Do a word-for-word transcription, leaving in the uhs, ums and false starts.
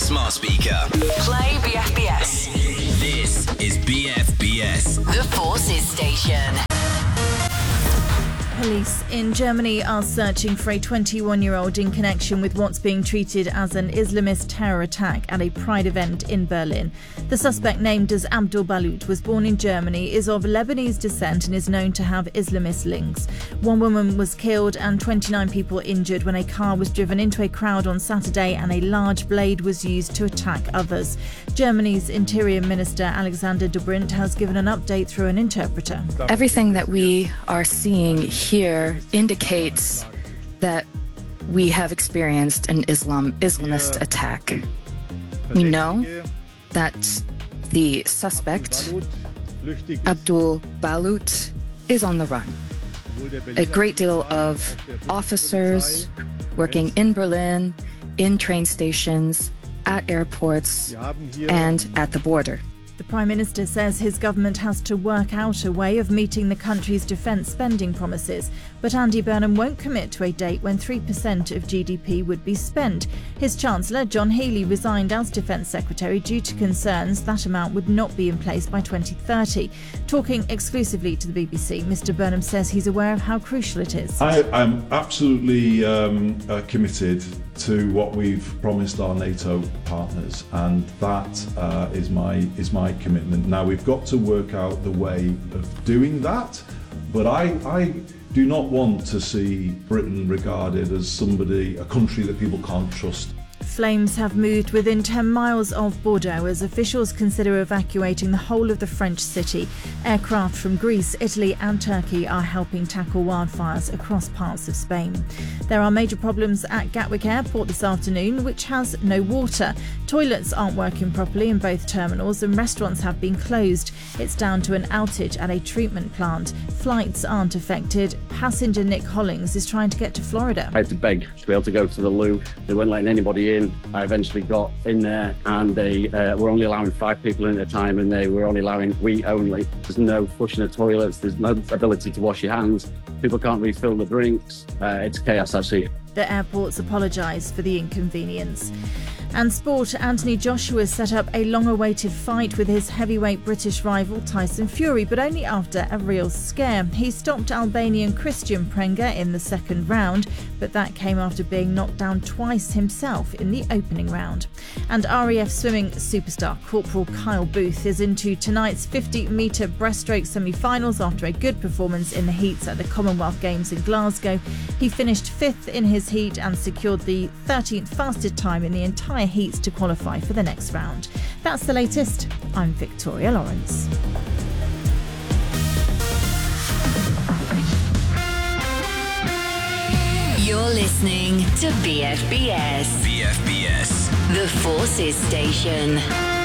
smart speaker. Play B F B S. This is B F B S. The Forces Station. Police in Germany are searching for a twenty-one-year-old in connection with what's being treated as an Islamist terror attack at a Pride event in Berlin. The suspect, named as Abdul Balut, was born in Germany, is of Lebanese descent and is known to have Islamist links. One woman was killed and twenty-nine people injured when a car was driven into a crowd on Saturday and a large blade was used to attack others. Germany's Interior Minister Alexander Dobrindt has given an update through an interpreter. Everything that we are seeing here indicates that we have experienced an Islam Islamist attack. We know that the suspect, Abdul Balut, is on the run. A great deal of officers working in Berlin, in train stations, at airports, and at the border. The Prime Minister says his government has to work out a way of meeting the country's defence spending promises, but Andy Burnham won't commit to a date when three percent of G D P would be spent. His Chancellor, John Healey, resigned as Defence Secretary due to concerns that amount would not be in place by twenty thirty. Talking exclusively to the B B C, Mr Burnham says he's aware of how crucial it is. I, I'm absolutely um, uh, committed to what we've promised our NATO partners, and that uh, is my is my commitment. Now we've got to work out the way of doing that, but I, I do not want to see Britain regarded as somebody, a country that people can't trust. Flames have moved within ten miles of Bordeaux as officials consider evacuating the whole of the French city. Aircraft from Greece, Italy and Turkey are helping tackle wildfires across parts of Spain. There are major problems at Gatwick Airport this afternoon, which has no water. Toilets aren't working properly in both terminals and restaurants have been closed. It's down to an outage at a treatment plant. Flights aren't affected. Passenger Nick Hollings is trying to get to Florida. I had to beg to be able to go to the loo. They weren't letting anybody in. I eventually got in there and they uh, were only allowing five people in at a time, and they were only allowing we only. There's no flushing of toilets, there's no ability to wash your hands, people can't refill the drinks. Uh, it's chaos, actually. The airports apologise for the inconvenience. And sport, Anthony Joshua set up a long-awaited fight with his heavyweight British rival Tyson Fury, but only after a real scare. He stopped Albanian Christian Prenga in the second round, but that came after being knocked down twice himself in the opening round. And R A F swimming superstar Corporal Kyle Booth is into tonight's fifty metre breaststroke semi-finals after a good performance in the heats at the Commonwealth Games in Glasgow. He finished fifth in his heat and secured the thirteenth fastest time in the entire heats to qualify for the next round. That's the latest. I'm Victoria Lawrence. You're listening to B F B S. B F B S. The Forces Station.